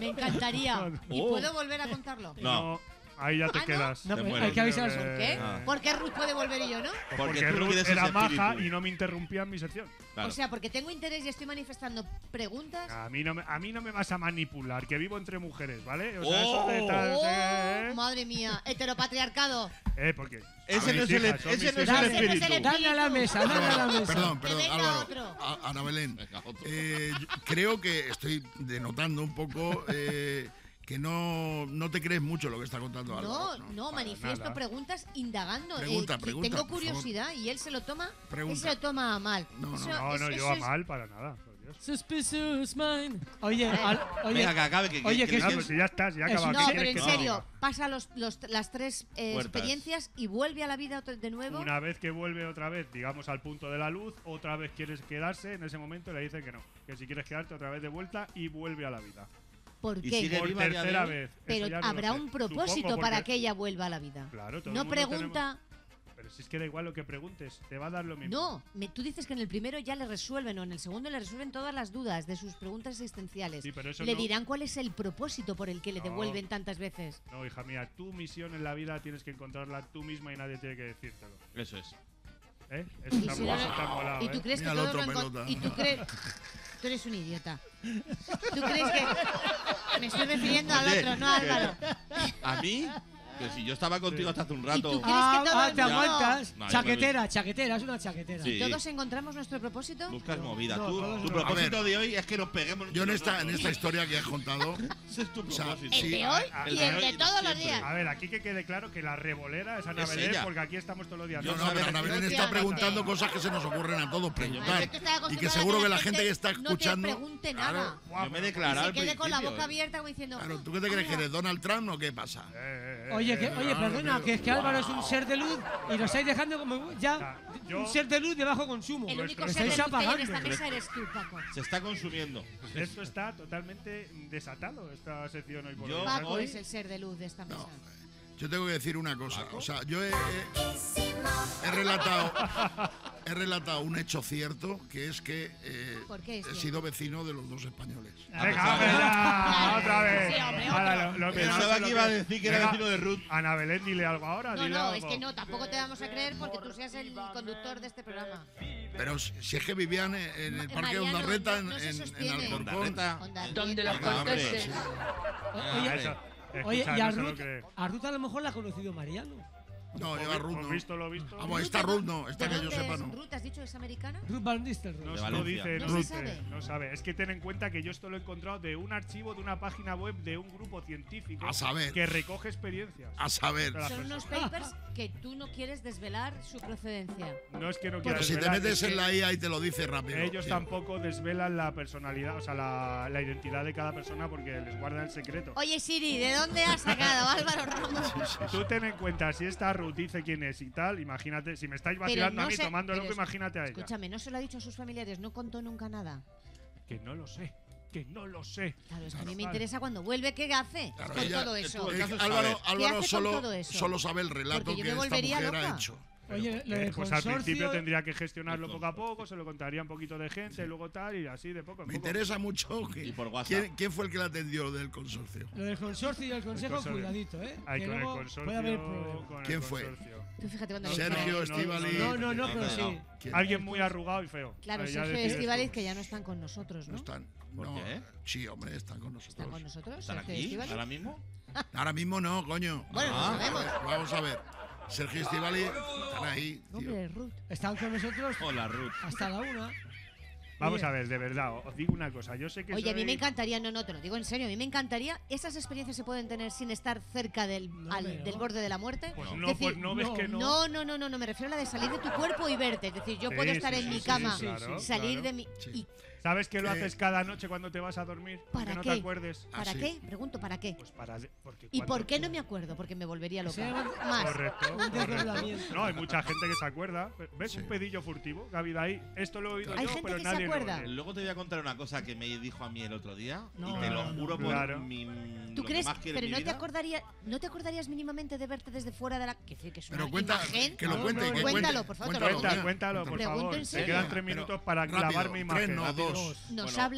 encantaría. ¿Y puedo volver a contarlo? No. Ahí ya te ¿no? quedas. No, Te pues mueres. hay que avisar. ¿Por qué? ¿Por qué Ruth puede volver y yo no? Porque tú Ruth quieres era ese maja espíritu. y no me interrumpía en mi sección. Claro. O sea, porque tengo interés y estoy manifestando preguntas. A mí no me vas a manipular, que vivo entre mujeres, ¿vale? O sea, eso de ¡Oh! tal, Madre mía, heteropatriarcado. porque Ese a no mis es el- hijas, son ese mis no es hijas. el espíritu. Dale a la mesa, dale a la mesa. Perdón, Que venga Álvaro. otro. Ana Belén. Venga, otro. Creo que estoy denotando un poco que no te crees mucho lo que está contando Álvaro. No, manifiesto nada. preguntas indagando. Pregunta, que pregunta, tengo por curiosidad y él se lo toma. Pregunta. Él se lo toma a mal. No, Eso- No, eso- yo eso a es- mal para nada. Por Dios. Suspicious mind. Oye, oye. Venga, que acabe. Oye, que Ah, es- pues si ya estás, ya es acabado. un- No, ¿Qué pero quieres en que serio, diga? pasa las tres Puertas. experiencias y vuelve a la vida de nuevo. Una vez que vuelve otra vez, digamos, al punto de la luz, otra vez quieres quedarse, en ese momento le dicen que no. Que si quieres quedarte otra vez de vuelta y vuelve a la vida. ¿Por Y qué? sigue Por viva a día de tercera hoy. vez. Eso Pero ya no habrá lo sé. un propósito Supongo, para porque- que ella vuelva a la vida. Claro, todo el No mundo pregunta. Pero si es que da igual lo que preguntes, te va a dar lo mismo. No, tú dices que en el primero ya le resuelven o en el segundo le resuelven todas las dudas de sus preguntas existenciales. Sí, pero eso le no- dirán cuál es el propósito por el que le No. devuelven tantas veces. No, hija mía, tu misión en la vida tienes que encontrarla tú misma y nadie tiene que decírtelo. Eso es. ¿Eh? Eso Y está si muy no- molado, ¿Y tú ¿eh? crees Mira que el todo otro lo encon- pelota. ¿Y tú crees? Tú eres un idiota. ¿Tú crees que...? Me estoy refiriendo al Oye, otro, no a Álvaro. ¿A mí? Que si yo estaba contigo hasta hace un rato. ¿Y tú crees que todo el te mundo- aguantas. No, yo Chaquetera, chaquetera, es una chaquetera. Sí. ¿Todos encontramos nuestro propósito? Buscas movida. No, Tú, todos tu no. propósito A ver. de hoy es que nos peguemos. Yo en nosotros. esta historia que has contado, Ese es tu o sea, propósito. El sí, de hoy el y de el hoy de todos los siempre. días. A ver, aquí que quede claro que la revolera es Ana Es Belén, ella. porque aquí estamos todos los días. yo no no, sabes- pero Ana Belén no te está hagas. preguntando cosas que se nos ocurren a todos preguntar. Ay, tú estás Y acostumbrada que a seguro que la gente gente que está no te escuchando. pregunte Claro, nada. Yo me he Y declarado se al quede con la principio, boca ¿eh? abierta como diciendo... Claro, ¿tú qué te crees que eres Donald Trump o qué pasa? Oye, no, perdona, no, que es que Álvaro es un ser de luz y lo estáis dejando como ya Yo- un ser de luz de bajo consumo. El único Lo ser de estáis luz que hay en esta apagando. mesa eres tú, Paco. Se está consumiendo. Esto está totalmente desatado, esta sección hoy por Yo- hoy. Paco hoy- es el ser de luz de esta mesa. Yo tengo que decir una cosa. ¿Paco? O sea, yo he relatado un hecho cierto, que es que ¿Por qué es he cierto? sido vecino de los dos españoles. Venga, hombre, ya, otra vez. Sí, hombre, Ahora, otro. lo que Pensaba no sé que lo iba a decir que era Venga, vecino de Ruth. Ana Belén, dile algo ahora. No, dile no, algo. es que no, tampoco te vamos a creer porque tú seas el conductor de este programa. Pero si es que vivían en el Parque Mariano, Ondarreta, no se en sostiene. Alcorcón. Ondarreta. Donde lo Venga, hombre. conteste. Oye, Eso, Oye, escucha, y a no se lo Ruth, cree. a Ruth a lo mejor la ha conocido Mariano. No, yo a Ruth ¿Lo no. visto, lo visto? Vamos, esta Ruth no, esta ¿De que yo dónde sepa es no. Ruth? ¿Has dicho es americana? Ruth Van Nistelrooy. No, De no Valencia. dice, No no se dice, sabe. no sabe. Es que ten en cuenta que yo esto lo he encontrado de un archivo de una página web de un grupo científico A saber. que recoge experiencias. A saber. Las Son unos personas. papers que tú no quieres desvelar su procedencia. No es que no quiera Pero si te desvelar, metes es en que la IA y te lo dice rápido. ellos Sí. tampoco desvelan la personalidad, o sea, la identidad de cada persona porque les guardan el secreto. Oye Siri, ¿de dónde has sacado Álvaro Ramos? Tú ten en cuenta, si esta Ruth dice quién es y tal, imagínate, si me estáis Pero vacilando no a mí sé- tomando pero loco, es- imagínate a ella. Escúchame, no se lo ha dicho a sus familiares, no contó nunca nada. Que no lo sé, que no lo sé. Claro, es que a mí me Claro. interesa cuando vuelve, ¿qué hace Claro, con ella- todo eso? el caso es Álvaro, saber. ¿Qué Álvaro hace con todo eso? solo sabe el relato Porque yo que me esta volvería mujer ha loca. hecho. Oye, lo del Pues al principio consorcio. tendría que gestionarlo poco a poco, se lo contaría un poquito de gente, luego tal, y así de poco en Me poco. interesa mucho Y por WhatsApp. ¿quién fue el que la atendió del consorcio. Lo del consorcio y el consejo, consorcio. cuidadito, ¿eh? Ay, Que con el luego consorcio. puede haber problemas. con el ¿Quién fue? consorcio. Tú fíjate cuando Sergio, no, Estíbaliz. No, pero no, sí. no. ¿Quién? Alguien muy arrugado y feo. Claro, Ahí ya Sergio y decides Estíbaliz tú. que ya no están con nosotros, No ¿no? están. ¿Por No. qué? Sí, hombre, están con nosotros. ¿Están con nosotros? ¿Están Sergio y aquí? Estíbaliz. ¿Ahora mismo? Ahora mismo no, coño. Bueno, no sabemos. Vamos a ver. Sergio y Estíbaliz están ahí, tío. Hombre, Ruth. Están con nosotros Hola, Ruth. hasta la 1. Vamos Oye. a ver, de verdad, os digo una cosa. Yo sé que Oye, a mí soy- me encantaría, no, te lo digo en serio, a mí me encantaría, esas experiencias se pueden tener sin estar cerca del, No, al- hombre, del no. borde de la muerte. Pues Es no, decir, pues no ves que no. No, me refiero a la de salir de tu cuerpo y verte. Es decir, yo Sí, puedo estar sí, en sí, mi sí, cama, sí, claro, salir claro. de mi. Sí. Y, ¿Sabes que lo Eh, haces cada noche cuando te vas a dormir? ¿Para que no qué? te acuerdes. ¿Para sí. qué? Pregunto, ¿para qué? Pues porque ¿Y cuando- por qué no me acuerdo? Porque me volvería Se loca. llama- Más. Correcto, Un correcto. desdoblamiento. No, hay mucha gente que se acuerda. ¿Ves Sí. un pedillo furtivo que ha habido ahí? Esto lo he oído Hay yo, gente pero que se nadie lo acuerda. oye. Luego te voy a contar una cosa que me dijo a mí el otro día. No. Y te lo juro por Claro. mi. ¿Tú lo crees? Que más quiero en Pero mi no te vida. no te acordarías mínimamente de verte desde fuera de la. Que es Pero una cuenta, imagen. que lo No, cuente, no, que cuéntalo, cuente. por favor, Cuéntalo, Cuéntalo, venga, cuéntalo, por cuéntalo. Pregunto favor. en Se serio. quedan 3 Pero minutos para rápido, clavar mi imagen. 3 no, 2. Dos. Nos Bueno, habla